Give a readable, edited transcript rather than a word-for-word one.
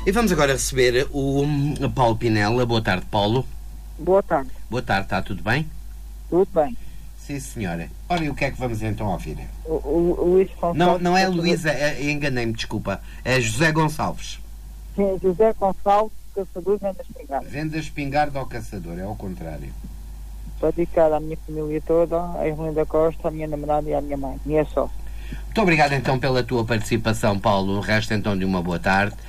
E vamos agora receber o Paulo Pinela. Boa tarde, Paulo. Boa tarde. Boa tarde, está tudo bem? Tudo bem. Sim, senhora. Ora, e o que é que vamos então ouvir? O Luís Gonçalves... Não é Luísa, enganei-me, desculpa. É José Gonçalves. Sim, José Gonçalves, caçador, venda espingarda. Venda espingarda ao caçador, é ao contrário. Estou dedicado à minha família toda, a Irmelinda Costa, à minha namorada e à minha mãe. E é só. Muito obrigado então pela tua participação, Paulo. O resto então de uma boa tarde.